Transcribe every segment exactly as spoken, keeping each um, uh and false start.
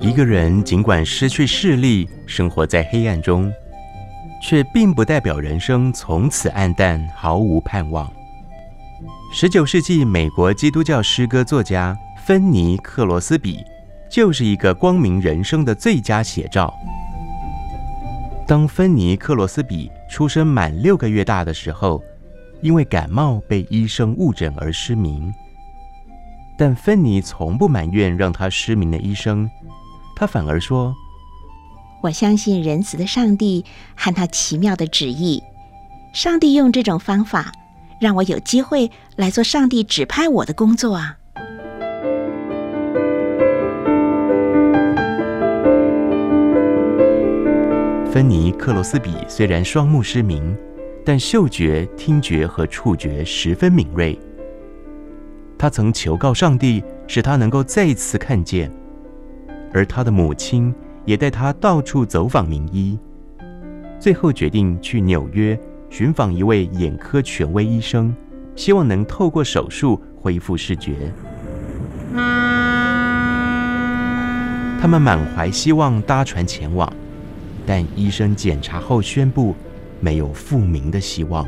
一个人尽管失去视力，生活在黑暗中，却并不代表人生从此暗淡，毫无盼望。十九世纪美国基督教诗歌作家芬尼·克罗斯比就是一个光明人生的最佳写照。当芬尼·克罗斯比出生满六个月大的时候，因为感冒被医生误诊而失明。但芬尼从不埋怨让他失明的医生，他反而说： 我相信仁慈的上帝和他奇妙的旨意，上帝用这种方法让我有机会来做上帝指派我的工作啊。 芬尼·克罗斯比虽然双目失明，但嗅觉、听觉和触觉十分敏锐。他曾求告上帝，使他能够再次看见，而他的母亲也带他到处走访名医，最后决定去纽约寻访一位眼科权威医生，希望能透过手术恢复视觉。他们满怀希望搭船前往，但医生检查后宣布没有复明的希望。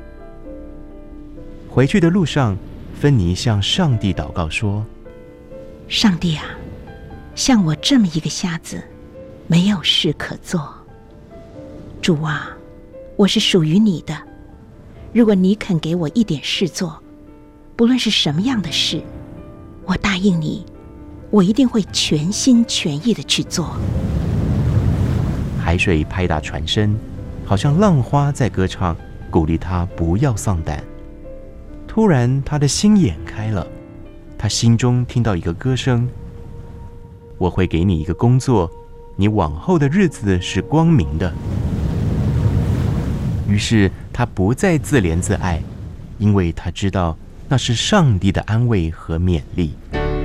回去的路上，芬尼向上帝祷告说： 上帝啊，像我这么一个瞎子，没有事可做。主啊，我是属于你的，如果你肯给我一点事做，不论是什么样的事，我答应你，我一定会全心全意的去做。 海水拍打船身，好像浪花在歌唱，鼓励他不要丧胆。突然他的心眼开了，他心中听到一个歌声：我会给你一个工作，你往后的日子是光明的。于是他不再自怜自爱，因为他知道那是上帝的安慰和勉励。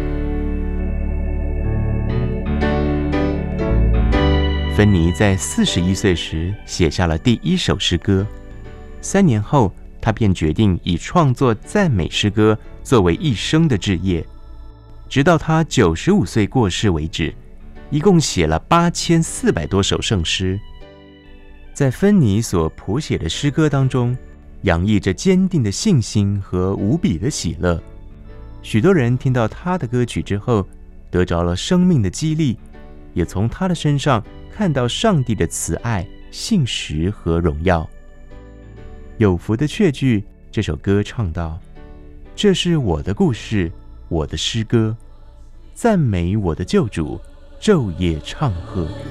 芬尼在四十一岁时写下了第一首诗歌，三年后他便决定以创作赞美诗歌作为一生的志业，直到他九十五岁过世为止，一共写了八千四百多首圣诗。在芬尼所谱写的诗歌当中，洋溢着坚定的信心和无比的喜乐。许多人听到他的歌曲之后，得着了生命的激励，也从他的身上看到上帝的慈爱、信实和荣耀。有福的确据这首歌唱道：这是我的故事，我的诗歌，赞美我的救主，昼夜唱和。